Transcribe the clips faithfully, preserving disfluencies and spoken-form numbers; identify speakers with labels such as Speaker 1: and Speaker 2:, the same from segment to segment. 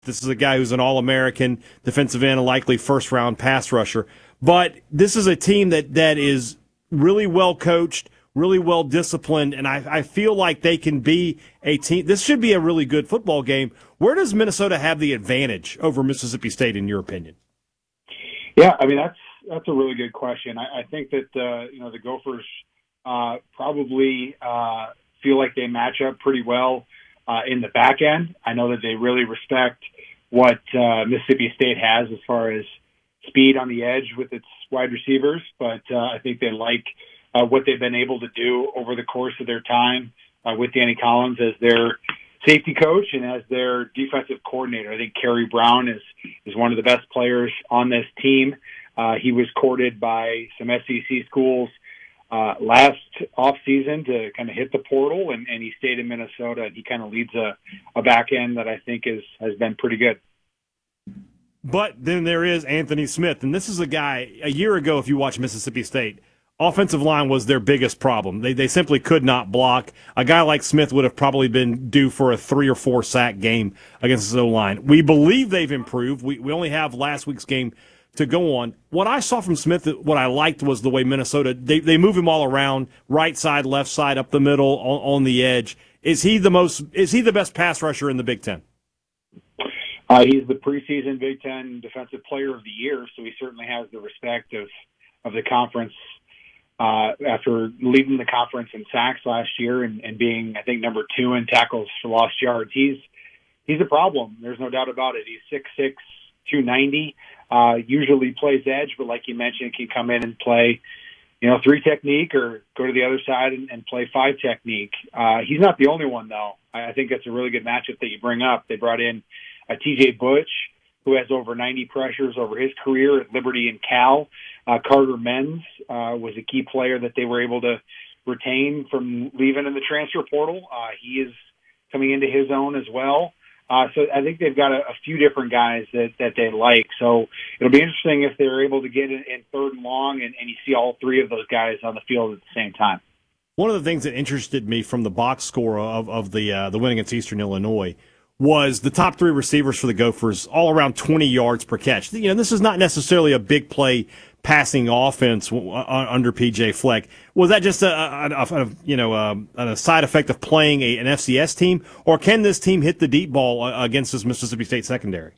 Speaker 1: This is a guy who's an All-American defensive end, a likely first-round pass rusher. But this is a team that, that is really well coached, really well disciplined, and I, I feel like they can be a team. This should be a really good football game. Where does Minnesota have the advantage over Mississippi State, in your opinion?
Speaker 2: Yeah, I mean, that's that's a really good question. I, I think that, uh, you know, the Gophers uh, probably uh, feel like they match up pretty well uh, in the back end. I know that they really respect what uh, Mississippi State has as far as speed on the edge with its wide receivers, but uh, I think they like uh, what they've been able to do over the course of their time uh, with Danny Collins as their safety coach and as their defensive coordinator. I think Kerry Brown is, is one of the best players on this team. Uh, he was courted by some S E C schools uh, last offseason to kind of hit the portal, and, and he stayed in Minnesota, and he kind of leads a, a back end that I think is has been pretty good.
Speaker 1: But then there is Anthony Smith, and this is a guy, a year ago, if you watch Mississippi State, offensive line was their biggest problem. They they simply could not block. A guy like Smith would have probably been due for a three or four sack game against his O-line. We believe they've improved. We we only have last week's game to go on. What I saw from Smith, what I liked was the way Minnesota, they, they move him all around, right side, left side, up the middle, on, on the edge. Is he the most? Is he the best pass rusher in the Big Ten?
Speaker 2: Uh, he's the preseason Big Ten Defensive Player of the Year, so he certainly has the respect of, of the conference uh, after leading the conference in sacks last year and, and being, I think, number two in tackles for lost yards. He's he's a problem. There's no doubt about it. He's six six, two ninety, uh, usually plays edge, but like you mentioned, can come in and play, you know, three technique or go to the other side and, and play five technique. Uh, he's not the only one, though. I, I think that's a really good matchup that you bring up. They brought in uh, T J Butch, who has over ninety pressures over his career at Liberty and Cal. Uh, Carter Menz uh, was a key player that they were able to retain from leaving in the transfer portal. Uh, he is coming into his own as well. Uh, so I think they've got a, a few different guys that, that they like. So it'll be interesting if they're able to get in, in third and long and, and you see all three of those guys on the field at the same time.
Speaker 1: One of the things that interested me from the box score of, of the uh, the win against Eastern Illinois was the top three receivers for the Gophers, all around twenty yards per catch. You know, this is not necessarily a big play passing offense under P J Fleck. Was that just a, a, a, a you know a, a side effect of playing a, an F C S team, or can this team hit the deep ball against this Mississippi State secondary?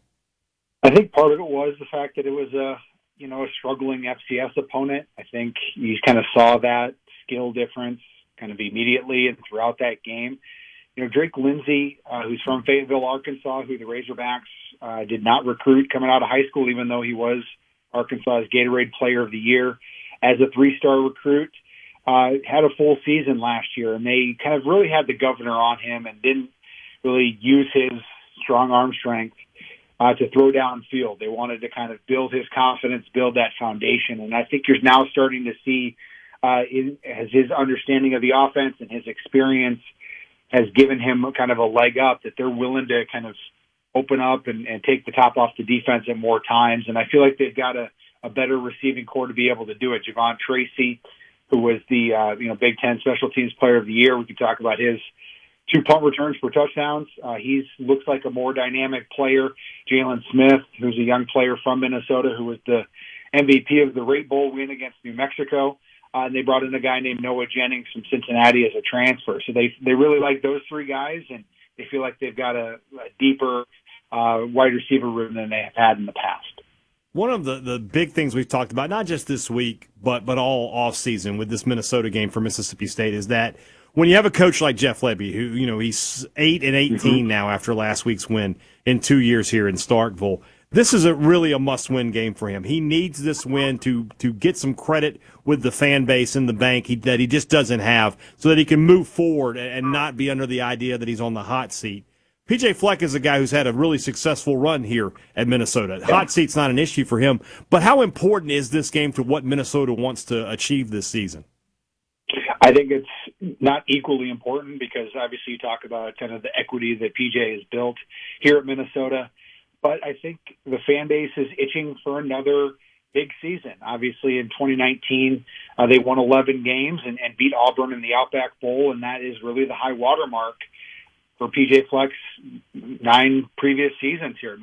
Speaker 2: I think part of it was the fact that it was a you know a struggling F C S opponent. I think you kind of saw that skill difference kind of immediately and throughout that game. You know, Drake Lindsay, uh, who's from Fayetteville, Arkansas, who the Razorbacks uh, did not recruit coming out of high school, even though he was Arkansas's Gatorade Player of the Year as a three-star recruit, uh, had a full season last year, and they kind of really had the governor on him and didn't really use his strong arm strength uh, to throw downfield. They wanted to kind of build his confidence, build that foundation, and I think you're now starting to see uh, in, as his understanding of the offense and his experience has given him kind of a leg up, that they're willing to kind of open up and, and take the top off the defense at more times. And I feel like they've got a, a better receiving core to be able to do it. Javon Tracy, who was the uh, you know Big Ten Special Teams Player of the Year, we can talk about his two punt returns for touchdowns. Uh, he looks like a more dynamic player. Jalen Smith, who's a young player from Minnesota, who was the M V P of the Rate Bowl win against New Mexico. Uh, and they brought in a guy named Noah Jennings from Cincinnati as a transfer. So they they really like those three guys, and they feel like they've got a, a deeper uh, wide receiver room than they have had in the past.
Speaker 1: One of the, the big things we've talked about, not just this week, but but all off season with this Minnesota game for Mississippi State, is that when you have a coach like Jeff Lebby, who you know he's eight and eighteen mm-hmm. now after last week's win in two years here in Starkville. This is a really a must-win game for him. He needs this win to to get some credit with the fan base in the bank he, that he just doesn't have, so that he can move forward and, and not be under the idea that he's on the hot seat. P J Fleck is a guy who's had a really successful run here at Minnesota. Hot seat's not an issue for him, but how important is this game to what Minnesota wants to achieve this season?
Speaker 2: I think it's not equally important because obviously you talk about kind of the equity that P J has built here at Minnesota. But I think the fan base is itching for another big season. Obviously, in twenty nineteen, uh, they won eleven games and, and beat Auburn in the Outback Bowl, and that is really the high watermark. for P J Fleck's nine previous seasons here.